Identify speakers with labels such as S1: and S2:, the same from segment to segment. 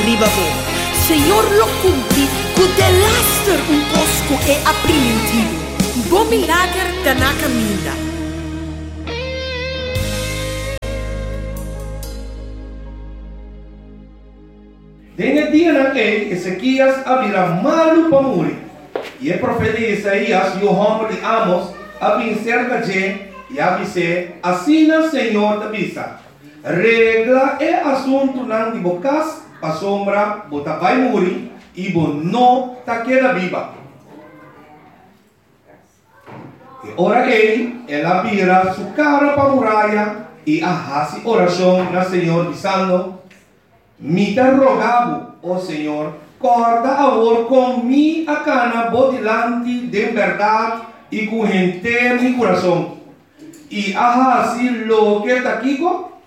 S1: ribabo. Senhor lo cumpri, cu delaster un cosco e aprimentivo. Bom milagre da na caminha.
S2: Nel dia naquele, Ezequias abrirá malu para morrer. E o profeta Isaías e o homem de Amos abrim cerca de e avise, assim o Senhor avisa. Regla é assunto não de bocas, para sombra, bota vai morrer e bo não tá queda viva. E ora ela vira sua cara para a muralha e arrasa oração na Senhor dizendo: me te rogavo, ó Senhor, corda agora com mi a cana bodilante de verdade e com gente mi coração. E assim lo que está aqui,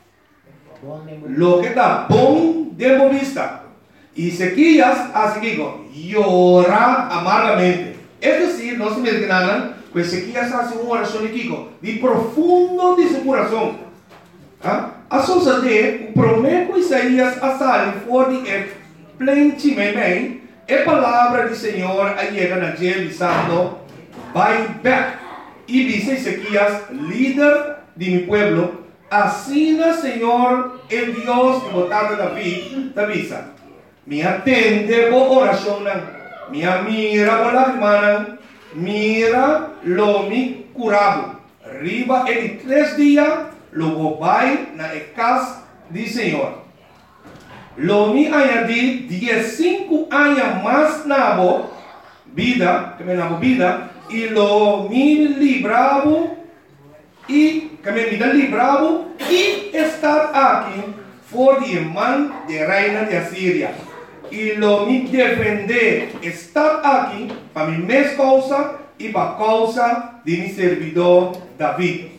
S2: lo que está bom de vista. E Ezequias, assim llora amargamente. É decir, não se me enganan, que Ezequias hace uma oração de profundo de seu coração. A sociedade, o prometo Isaías a sair fora de plenamente, a palavra do Senhor a chega na gente dizendo: vai back. E dice Ezequias, líder de mi pueblo, assim o Senhor, el Dios que botado David, te avisa: me atende por oração, me mira por lágrimas, mira lo mi curado. Riba en 3 días, lo vai na casa do Senhor. Lo mi añadí 15 años más na vida, que me na vida, e lo mi libravo e que me vida libravo e estar aqui for de mão de reina de Assíria. E lo mi defender estar aqui para mi mes causa e para causa de mi servidor David.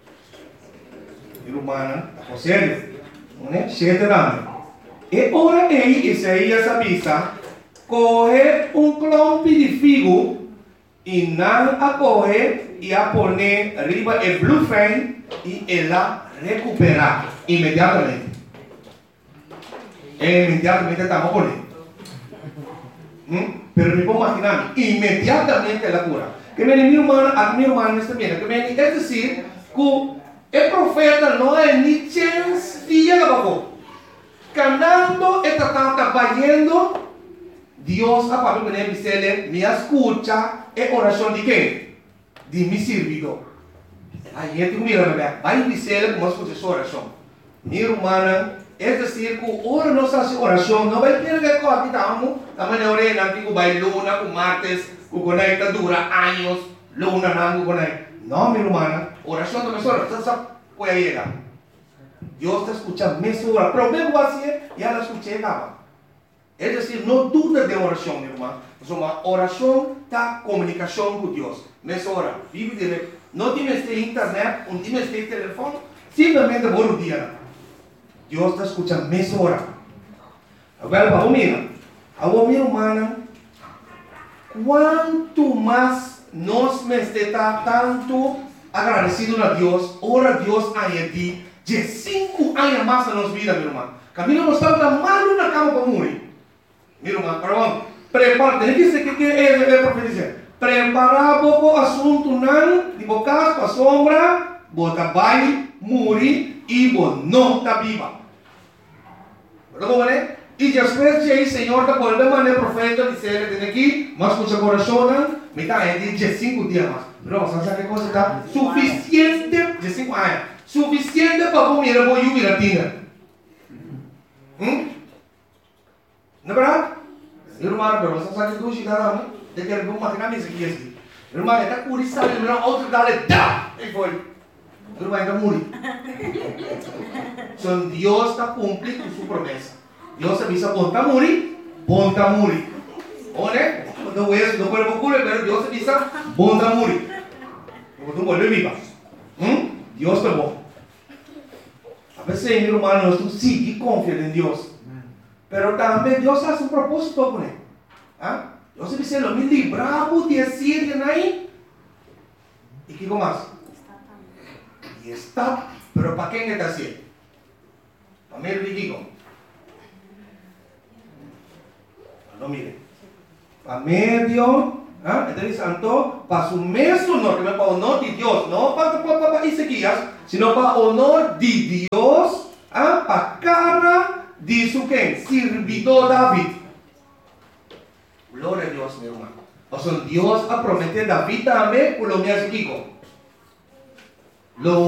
S2: Irmã, está sério? Não é? Cheio e ora Isaías avisa: coge clompe de figo e não a correr e a poner arriba o bluefan e ela recuperar imediatamente. Imediatamente estamos poniendo. Pero me puedo imaginar, imediatamente ela cura. Que mi hermano está bien. Es decir, que el profeta no hay ni chance de llegar abajo. Canando está trabajando. Dios a Pablo me dice, me escucha en oración de qué? De mi servidor. Aí gente mira, vai dizer como escucha essa oração. Minha irmã, é decir, que ora nossa oração não vai ter que cortar tamo, também não é nanti que vai luna, com martes, que conecta dura anos, luna não conecta. Não, minha irmã, oração também só, você sabe qual é ela. Deus está escutando, me sora, pero mesmo assim, e ela escuta ela. É decir, não duda de oração, minha irmã. Uma oração da comunicação com Deus. Nessa hora, vive direto. Não tienes de internet, não tienes de telefone, simplesmente por dia. Deus está escutando nessa hora. Agora, para minha irmã, quanto mais nós está tanto agradecido a Deus, ora Deus a ti, de 5 anos mais na nossa vida, minha irmã. Camilo não estava mal na cama para morrer. Minha irmã, perdão, prepara, tem que ser que é profecia. Preparar o assunto não, de bocas para sombra, bota vai, morrer e não está viva. Perdão, né? E depois de aí, Senhor, da volta maneira profeta dizer, tem aqui, mas com seu coração, me está aí de 5 dias mais. Não, você sabe que coisa está suficiente de 5 anos, suficiente para comer a boa e latina. Não é verdade? Irmão, você sabe que você está lá, de que ele vai imaginar isso aqui. Irmão, está curioso, ele vai outro dale, dá, e foi. Irmão, está morrer. Então, Deus está cumprindo sua promessa. Deus avisa, bom está morrer. Olha, não é, não pode ocorrer, mas Deus avisa, bom está morrer. Não pode viver. Deus está bom. A veces, mi hermano, tú sí que confías en Dios. Pero también Dios hace un propósito con él. Dios dice, lo mismo libramos de Asiria ahí. ¿Y qué más? Y está. Pero ¿para quién está haciendo? Para mí, le digo. No, mire. Para medio, Espírito Santo, para su mesmo honor, que não é para honor de Deus, não para Ezequias, sino para honor de Deus, para cara de su quem? Servidor David. Glória a Deus, meu irmão. O sea, Dios ha prometido David también por lo mío chiquico. Lo